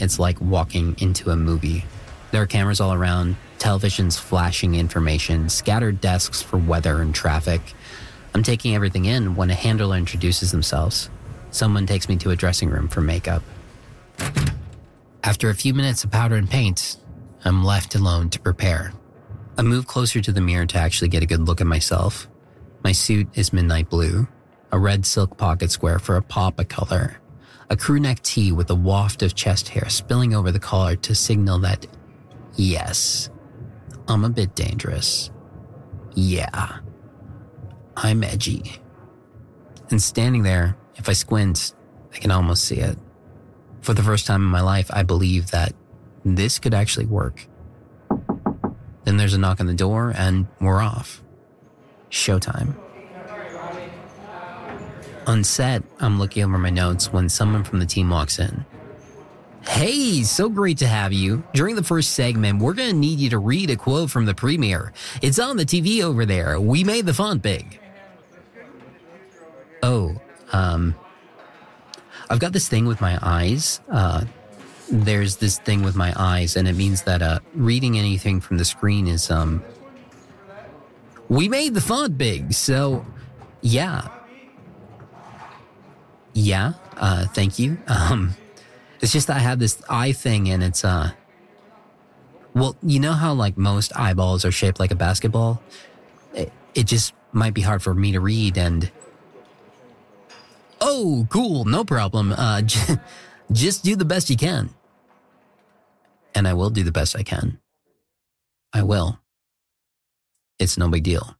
it's like walking into a movie. There are cameras all around, televisions flashing information, scattered desks for weather and traffic. I'm taking everything in when a handler introduces themselves. Someone takes me to a dressing room for makeup. After a few minutes of powder and paint, I'm left alone to prepare. I move closer to the mirror to actually get a good look at myself. My suit is midnight blue, a red silk pocket square for a pop of color, a crew neck tee with a waft of chest hair spilling over the collar to signal that, yes, I'm a bit dangerous. Yeah, I'm edgy. And standing there, if I squint, I can almost see it. For the first time in my life, I believe that this could actually work. Then there's a knock on the door and we're off. Showtime. On set, I'm looking over my notes when someone from the team walks in. Hey, so great to have you. During the first segment, we're going to need you to read a quote from the premiere. It's on the TV over there. We made the font big. I've got this thing with my eyes. There's this thing with my eyes, and it means that reading anything from the screen is, we made the font big, so, yeah. Yeah, thank you. It's just that I have this eye thing, and it's, well, you know how, like, most eyeballs are shaped like a basketball? It just might be hard for me to read, and... Oh, cool, no problem. Just do the best you can. And I will do the best I can. I will. It's no big deal.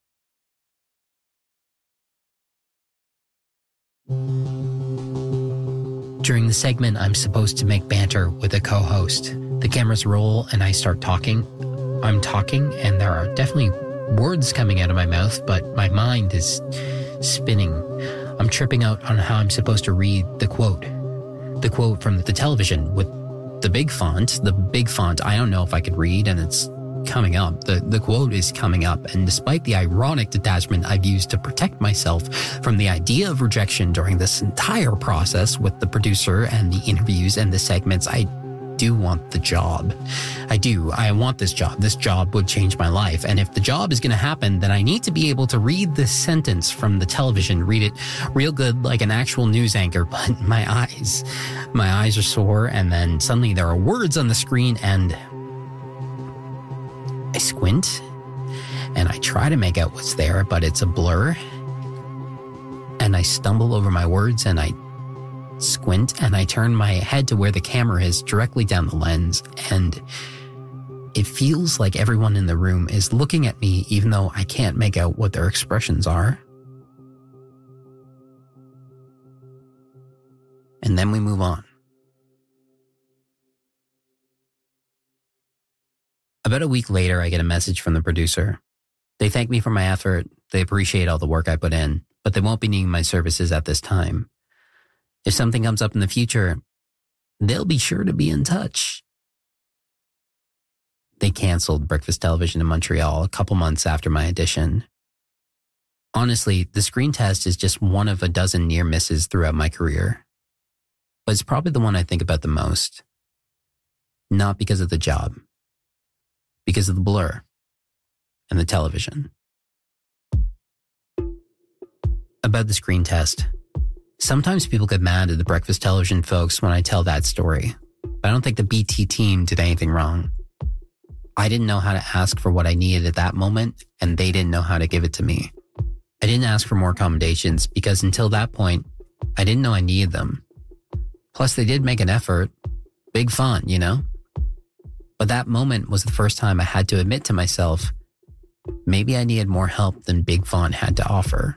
During the segment, I'm supposed to make banter with a co-host. The cameras roll and I start talking. I'm talking and there are definitely words coming out of my mouth, but my mind is spinning. I'm tripping out on how I'm supposed to read the quote. The quote from the television with the big font. The big font, I don't know if I could read, and it's coming up. The quote is coming up, and despite the ironic detachment I've used to protect myself from the idea of rejection during this entire process with the producer and the interviews and the segments, I do want the job. I do. I want this job. This job would change my life. And if the job is going to happen, then I need to be able to read this sentence from the television, read it real good like an actual news anchor. But my eyes are sore. And then suddenly there are words on the screen and I squint and I try to make out what's there, but it's a blur. And I stumble over my words and I squint and I turn my head to where the camera is directly down the lens, and it feels like everyone in the room is looking at me even though I can't make out what their expressions are. And then we move on. About a week later, I get a message from the producer. They thank me for my effort, they appreciate all the work I put in, but they won't be needing my services at this time. If something comes up in the future, they'll be sure to be in touch. They canceled Breakfast Television in Montreal a couple months after my audition. Honestly, the screen test is just one of a dozen near misses throughout my career. But it's probably the one I think about the most. Not because of the job. Because of the blur. And the television. About the screen test. Sometimes people get mad at the Breakfast Television folks when I tell that story, but I don't think the BT team did anything wrong. I didn't know how to ask for what I needed at that moment, and they didn't know how to give it to me. I didn't ask for more accommodations because until that point, I didn't know I needed them. Plus, they did make an effort. Big font, you know? But that moment was the first time I had to admit to myself, maybe I needed more help than Big Font had to offer.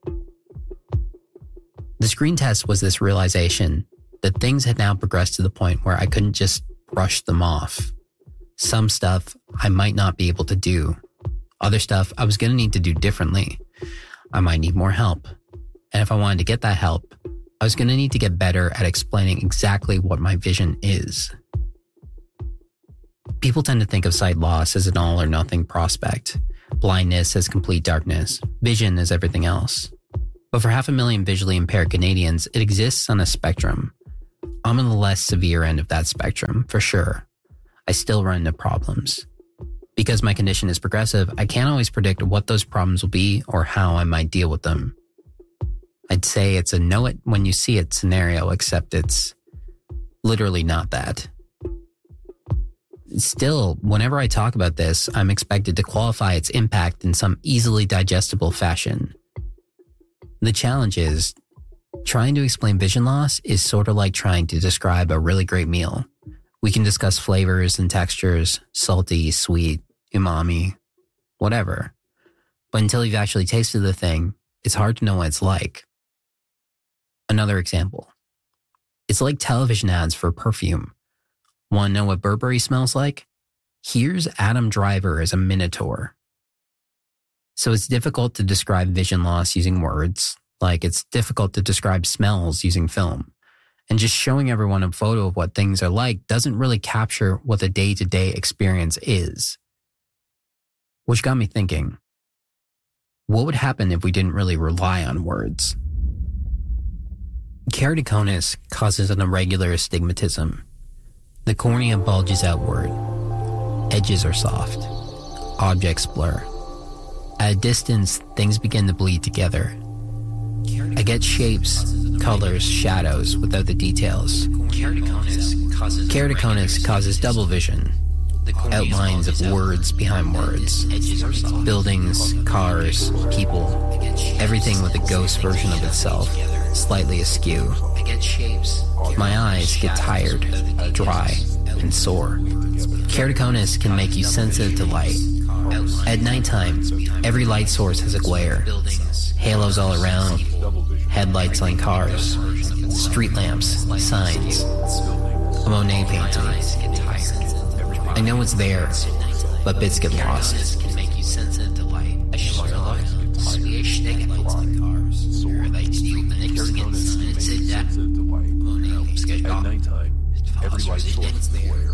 The screen test was this realization that things had now progressed to the point where I couldn't just brush them off. Some stuff I might not be able to do. Other stuff I was going to need to do differently. I might need more help. And if I wanted to get that help, I was going to need to get better at explaining exactly what my vision is. People tend to think of sight loss as an all or nothing prospect, blindness as complete darkness, vision as everything else. But for 500,000 visually impaired Canadians, it exists on a spectrum. I'm on the less severe end of that spectrum, for sure. I still run into problems. Because my condition is progressive, I can't always predict what those problems will be or how I might deal with them. I'd say it's a know it when you see it scenario, except it's literally not that. Still, whenever I talk about this, I'm expected to qualify its impact in some easily digestible fashion. The challenge is, trying to explain vision loss is sort of like trying to describe a really great meal. We can discuss flavors and textures, salty, sweet, umami, whatever. But until you've actually tasted the thing, it's hard to know what it's like. Another example. It's like television ads for perfume. Want to know what Burberry smells like? Here's Adam Driver as a Minotaur. So it's difficult to describe vision loss using words, like it's difficult to describe smells using film. And just showing everyone a photo of what things are like doesn't really capture what the day-to-day experience is. Which got me thinking, what would happen if we didn't really rely on words? Keratoconus causes an irregular astigmatism. The cornea bulges outward. Edges are soft. Objects blur. At a distance, things begin to bleed together. I get shapes, colors, shadows without the details. Keratoconus causes double vision. Outlines of words behind words. Buildings, cars, people. Everything with a ghost version of itself, slightly askew. My eyes get tired, dry, and sore. Keratoconus can make you sensitive to light. At nighttime, every light source has a glare. Halos all around, headlights on cars, street lamps, signs, a Monet painting. I know it's there, but bits get lost. At nighttime, every light source is glare.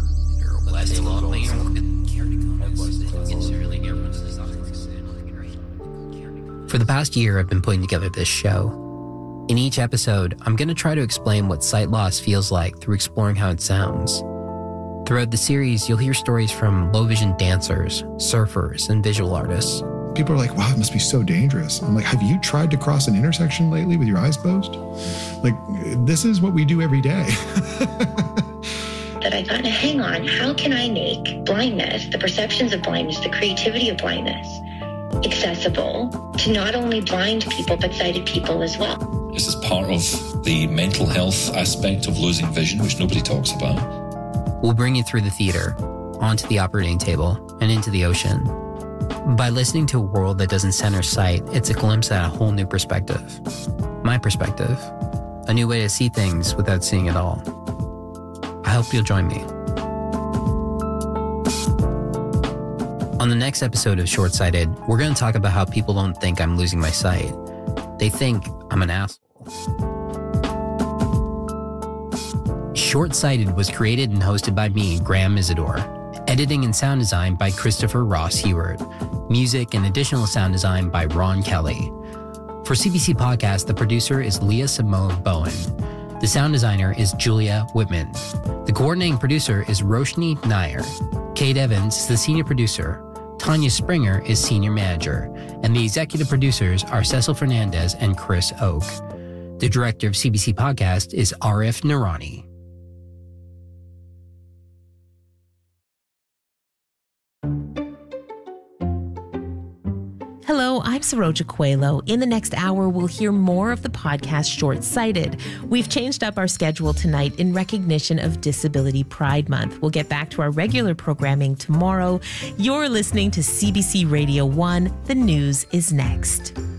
For the past year, I've been putting together this show. In each episode, I'm going to try to explain what sight loss feels like through exploring how it sounds. Throughout the series, you'll hear stories from low vision dancers, surfers, and visual artists. People are like, wow, it must be so dangerous. I'm like, have you tried to cross an intersection lately with your eyes closed? Like, this is what we do every day. That I thought, hang on, how can I make blindness, the perceptions of blindness, the creativity of blindness, accessible to not only blind people, but sighted people as well? This is part of the mental health aspect of losing vision, which nobody talks about. We'll bring you through the theater, onto the operating table, and into the ocean. By listening to a world that doesn't center sight, it's a glimpse at a whole new perspective. My perspective. A new way to see things without seeing it all. I hope you'll join me. On the next episode of Short Sighted, we're going to talk about how people don't think I'm losing my sight. They think I'm an asshole. Short Sighted was created and hosted by me, Graham Isidore. Editing and sound design by Christopher Ross Heward. Music and additional sound design by Ron Kelly. For CBC Podcast, the producer is Leah Simone Bowen. The sound designer is Julia Whitman. The coordinating producer is Roshni Nair. Kate Evans is the senior producer. Tanya Springer is senior manager. And the executive producers are Cecil Fernandez and Chris Oak. The director of CBC Podcast is Arif Nurani. Hello, I'm Saroja Coelho. In the next hour, we'll hear more of the podcast Short Sighted. We've changed up our schedule tonight in recognition of Disability Pride Month. We'll get back to our regular programming tomorrow. You're listening to CBC Radio 1. The news is next.